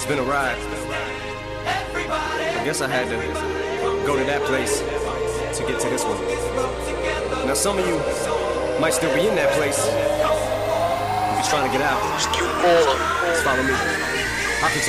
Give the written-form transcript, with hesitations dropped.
It's been a ride. I guess I had to go to that place to get to this one. Now some of you might still be in that place. If you're trying to get out, just follow me. I'll continue.